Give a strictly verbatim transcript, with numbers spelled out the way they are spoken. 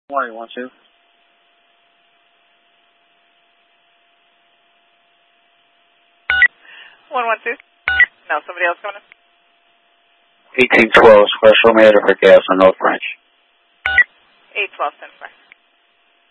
Why you want to? One one two. No, somebody else coming in. Eighteen twelve special meter for gas on North Branch. Eight twelve ten four.